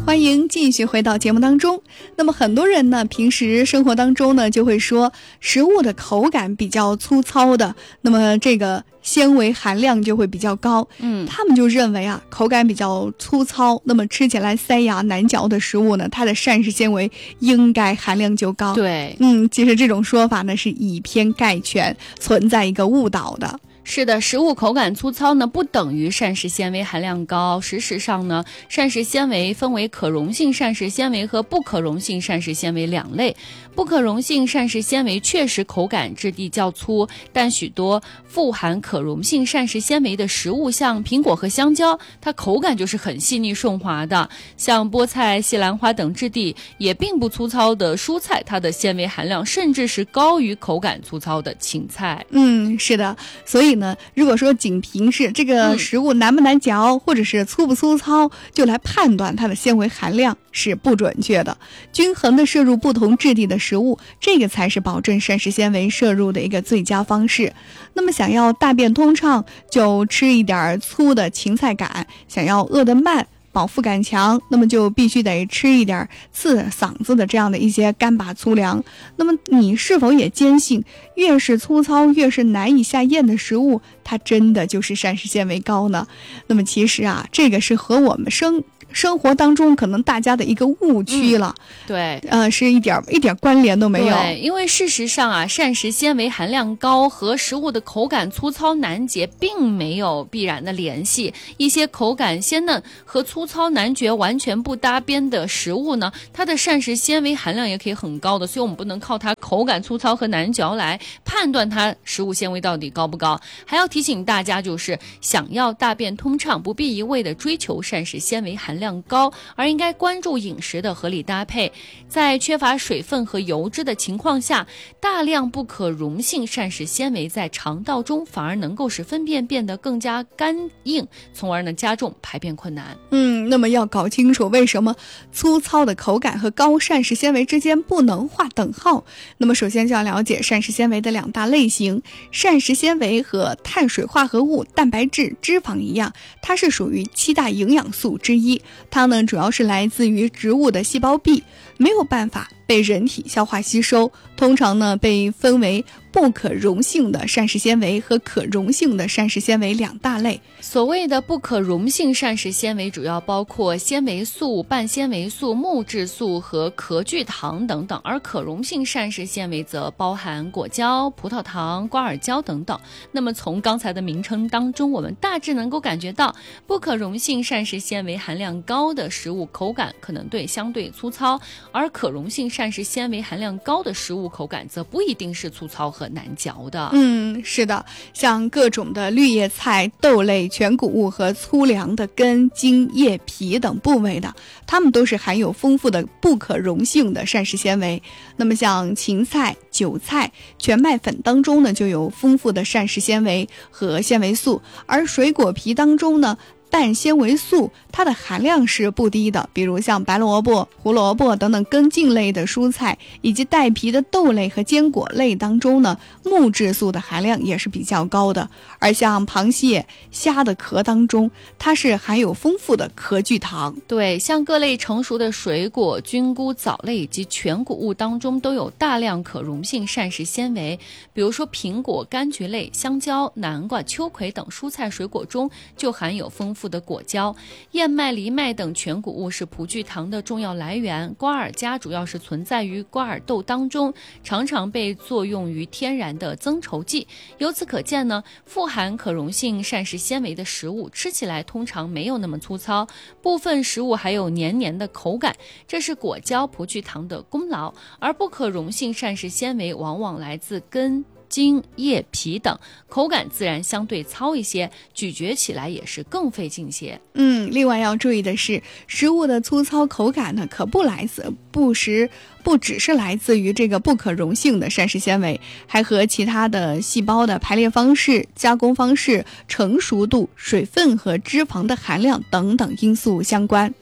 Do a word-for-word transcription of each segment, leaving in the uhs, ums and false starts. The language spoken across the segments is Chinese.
欢迎继续回到节目当中。那么很多人呢，平时生活当中呢，就会说食物的口感比较粗糙的，那么这个纤维含量就会比较高。 嗯， 他们就认为啊，口感比较粗糙，那么吃起来塞牙难嚼的食物呢，它的膳食纤维应该含量就高。 对， 嗯，其实这种说法呢是以偏概全，存在一个误导的。 是的，食物口感粗糙呢，不等于膳食纤维含量高。事实上呢，膳食纤维分为可溶性膳食纤维和不可溶性膳食纤维两类。不可溶性膳食纤维确实口感质地较粗，但许多富含可溶性膳食纤维的食物，像苹果和香蕉，它口感就是很细腻顺滑的。像菠菜、西兰花等质地也并不粗糙的蔬菜，它的纤维含量甚至是高于口感粗糙的芹菜。 嗯，是的，所以呢，如果说仅凭是这个食物难不难嚼，嗯、或者是粗不粗糙，就来判断它的纤维含量是不准确的。均衡的摄入不同质地的食物，这个才是保证膳食纤维摄入的一个最佳方式。那么想要大便通畅，就吃一点粗的芹菜杆；想要饿得慢，饱腹感强，那么就必须得吃一点刺嗓子的这样的一些干拔粗粮。那么你是否也坚信，越是粗糙越是难以下咽的食物，它真的就是膳食纤维高呢？那么其实啊，这个是和我们生生活当中可能大家的一个误区了。 嗯、对， 呃，是一点一点关联都没有。 对，因为事实上啊，膳食纤维含量高和食物的口感粗糙难解并没有必然的联系。一些口感鲜嫩和粗糙难嚼完全不搭边的食物呢，它的膳食纤维含量也可以很高的，所以我们不能靠它口感粗糙和难嚼来判断它食物纤维到底高不高。还要提醒大家，就是想要大便通畅，不必一味的追求膳食纤维含量高，而应该关注饮食的合理搭配。在缺乏水分和油脂的情况下，大量不可溶性膳食纤维在肠道中反而能够使粪便变得更加干硬，从而呢加重排便困难。 嗯，那么要搞清楚为什么粗糙的口感和高膳食纤维之间不能划等号。那么首先就要了解膳食纤维的两大类型。膳食纤维和碳水化合物、蛋白质、脂肪一样，它是属于七大营养素之一。它呢主要是来自于植物的细胞壁，没有办法被人体消化吸收，通常呢被分为不可溶性的膳食纤维和可溶性的膳食纤维两大类。 所谓的不可溶性膳食纤维主要包括纤维素、半纤维素、木质素和壳聚糖等等，而可溶性膳食纤维则包含果胶、葡萄糖、瓜尔胶等等。那么从刚才的名称当中，我们大致能够感觉到，不可溶性膳食纤维含量高的食物口感可能对相对粗糙，而可溶性膳食纤维含量高的食物口感则不一定是粗糙和难嚼的。 嗯，是的，像各种的绿叶菜、豆类、全谷物和粗粮的根、茎、叶、皮等部位的，它们都是含有丰富的不可溶性的膳食纤维。那么像芹菜、韭菜、全麦粉当中呢，就有丰富的膳食纤维和纤维素，而水果皮当中呢，半纤维素它的含量是不低的，比如像白萝卜、胡萝卜等等根茎类的蔬菜，以及带皮的豆类和坚果类当中呢，木质素的含量也是比较高的。而像螃蟹、虾的壳当中，它是含有丰富的壳聚糖。 对，像各类成熟的水果、菌菇、藻类以及全谷物当中都有大量可溶性膳食纤维，比如说苹果、柑橘类、香蕉、南瓜、秋葵等蔬菜水果中就含有丰富的果胶。燕麦、藜麦等全谷物是葡聚糖的重要来源，瓜尔佳主要是存在于瓜尔豆当中，常常被作用于天然的增稠剂。由此可见呢，富含可溶性膳食纤维的食物吃起来通常没有那么粗糙，部分食物还有黏黏的口感，这是果胶、葡聚糖的功劳。而不可溶性膳食纤维往往来自根、茎、叶、皮等，口感自然相对糙一些，咀嚼起来也是更费劲些。 嗯，另外要注意的是，食物的粗糙口感呢，可不来自不时不只是来自于这个不可溶性的膳食纤维，还和其他的细胞的排列方式、加工方式、成熟度、水分和脂肪的含量等等因素相关。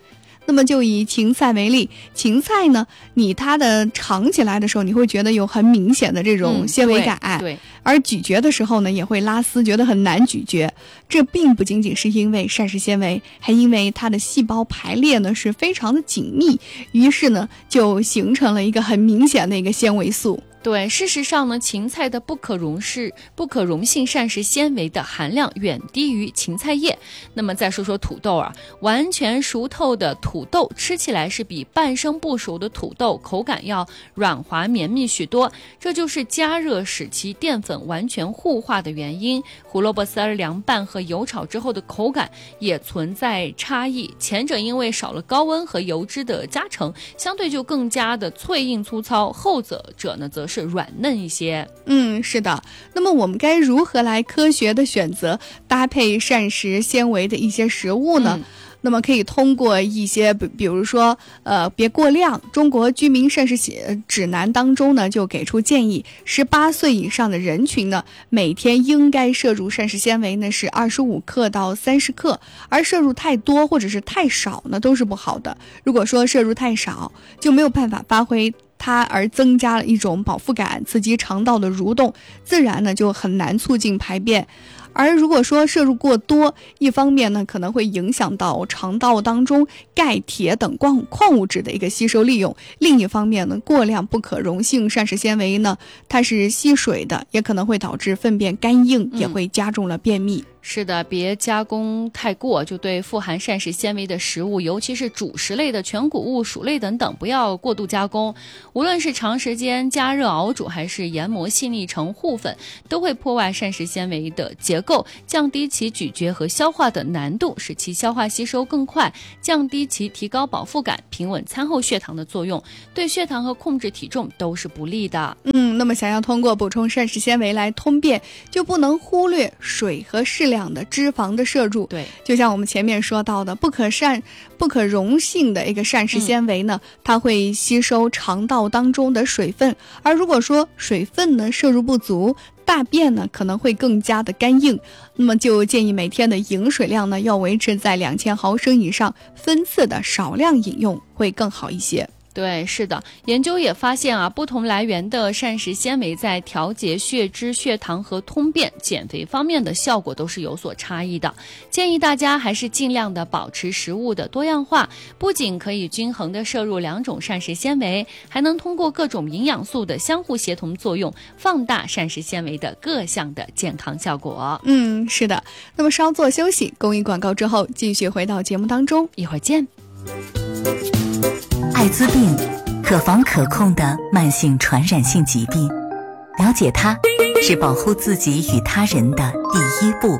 那么就以芹菜为例，芹菜呢，你它的尝起来的时候，你会觉得有很明显的这种纤维感， 嗯、对, 对， 而咀嚼的时候呢，也会拉丝，觉得很难咀嚼。这并不仅仅是因为膳食纤维，还因为它的细胞排列呢是非常的紧密，于是呢就形成了一个很明显的一个纤维素。 对，事实上呢，芹菜的不可溶式、不可溶性膳食纤维的含量远低于芹菜叶。那么再说说土豆啊，完全熟透的土豆吃起来是比半生不熟的土豆口感要软滑绵密许多，这就是加热使其淀粉完全糊化的原因。胡萝卜丝儿凉拌和油炒之后的口感也存在差异，前者因为少了高温和油脂的加成，相对就更加的脆硬粗糙，后者者呢则是是软嫩一些。 嗯，是的。那么我们该如何来科学的选择搭配膳食纤维的一些食物呢？嗯那么可以通过一些比比如说呃别过量，中国居民膳食指南当中呢就给出建议，十八岁以上的人群呢每天应该摄入膳食纤维呢是二十五克到三十克，而摄入太多或者是太少呢都是不好的。如果说摄入太少，就没有办法发挥它，而增加了一种饱腹感，刺激肠道的蠕动，自然呢就很难促进排便。而如果说摄入过多，一方面呢可能会影响到肠道当中钙、铁等矿矿物质的一个吸收利用，另一方面呢过量不可溶性膳食纤维呢它是吸水的，也可能会导致粪便干硬，也会加重了便秘。 嗯是的，别加工太过，就对富含膳食纤维的食物，尤其是主食类的全谷物、薯类等等，不要过度加工。无论是长时间加热熬煮，还是研磨细腻成糊粉，都会破坏膳食纤维的结构，降低其咀嚼和消化的难度，使其消化吸收更快，降低其提高饱腹感、平稳餐后血糖的作用，对血糖和控制体重都是不利的。 嗯，那么想要通过补充膳食纤维来通便，就不能忽略水和适量的脂肪的摄入。 对， 就像我们前面说到的，不可膳不可溶性的一个膳食纤维呢、嗯、它会吸收肠道当中的水分，而如果说水分呢摄入不足，大便呢可能会更加的干硬，那么就建议每天的饮水量呢要维持在两千毫升以上，分次的少量饮用会更好一些。 对，是的，研究也发现啊，不同来源的膳食纤维在调节血脂、血糖和通便、减肥方面的效果都是有所差异的。建议大家还是尽量的保持食物的多样化，不仅可以均衡的摄入两种膳食纤维，还能通过各种营养素的相互协同作用，放大膳食纤维的各项的健康效果。 嗯，是的。那么稍作休息，公益广告之后，继续回到节目当中， 一会儿见。 艾滋病，可防可控的慢性传染性疾病，了解它是保护自己与他人的第一步。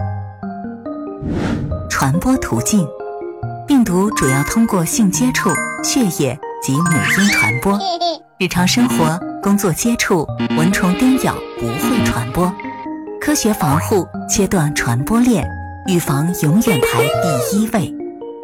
传播途径，病毒主要通过性接触、血液及母婴传播，日常生活、工作接触、蚊虫叮咬不会传播。科学防护，切断传播链，预防永远排第一位。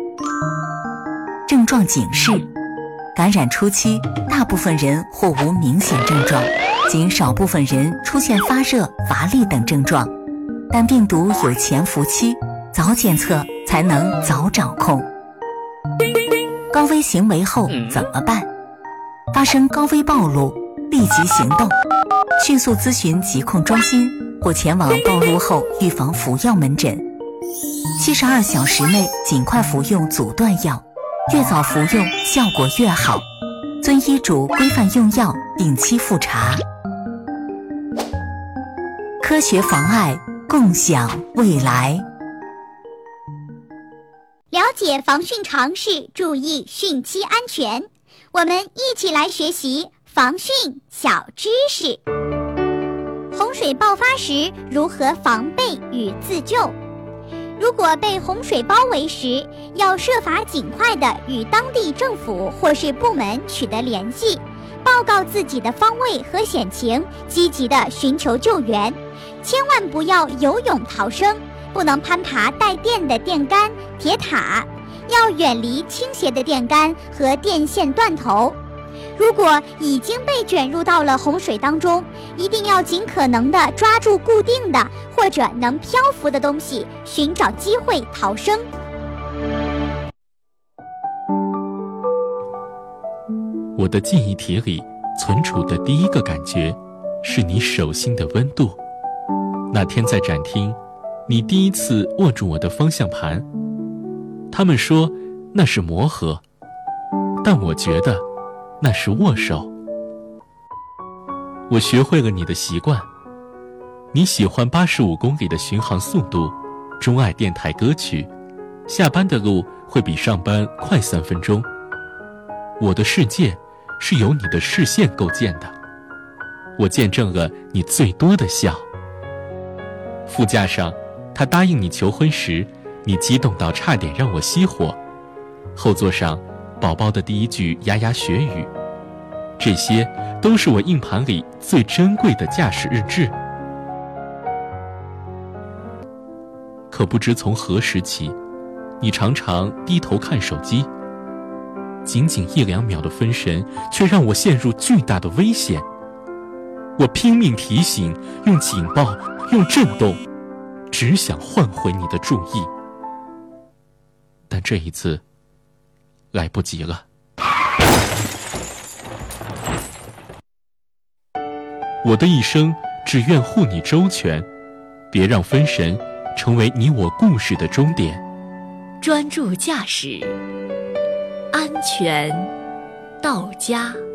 症状警示，感染初期，大部分人或无明显症状，仅少部分人出现发热、乏力等症状，但病毒有潜伏期，早检测才能早掌控。高危行为后怎么办？发生高危暴露，立即行动，迅速咨询疾控中心或前往暴露后预防服药门诊。七十二小时内尽快服用阻断药，越早服用效果越好，遵医嘱规范用药，定期复查。科学防艾，共享未来。 了解防汛常识，注意汛期安全。我们一起来学习防汛小知识。洪水爆发时如何防备与自救？如果被洪水包围时，要设法尽快地与当地政府或是部门取得联系，报告自己的方位和险情，积极地寻求救援。千万不要游泳逃生，不能攀爬带电的电杆、铁塔，要远离倾斜的电杆和电线断头。如果已经被卷入到了洪水当中，一定要尽可能地抓住固定的或者能漂浮的东西，寻找机会逃生。 我的记忆体里存储的第一个感觉是你手心的温度。那天在展厅，你第一次握住我的方向盘，他们说那是磨合，但我觉得那是握手。我学会了你的习惯，你喜欢八十五公里的巡航速度，钟爱电台歌曲，下班的路会比上班快三分钟。我的世界是由你的视线构建的，我见证了你最多的笑。副驾上，他答应你求婚时，你激动到差点让我熄火。后座上，宝宝的第一句牙牙学语，这些都是我硬盘里最珍贵的驾驶日志。可不知从何时起，你常常低头看手机，仅仅一两秒的分神，却让我陷入巨大的危险。我拼命提醒，用警报，用震动，只想唤回你的注意。但这一次，来不及了。我的一生只愿护你周全，别让分神成为你我故事的终点。 专注驾驶，安全到家。